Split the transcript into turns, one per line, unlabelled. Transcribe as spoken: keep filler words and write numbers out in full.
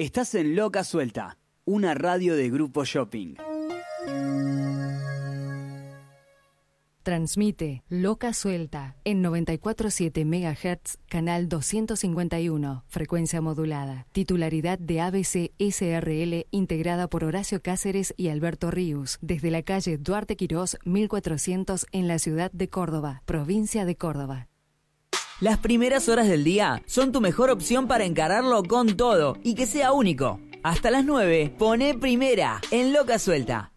Estás en Loca Suelta, una radio de Grupo Shopping.
Transmite Loca Suelta en noventa y cuatro punto siete megahertz, canal doscientos cincuenta y uno, frecuencia modulada. Titularidad de A B C S R L, integrada por Horacio Cáceres y Alberto Ríos, desde la calle Duarte Quirós, mil cuatrocientos, en la ciudad de Córdoba, provincia de Córdoba.
Las primeras horas del día son tu mejor opción para encararlo con todo y que sea único. Hasta las nueve, poné Primera en Loca Suelta.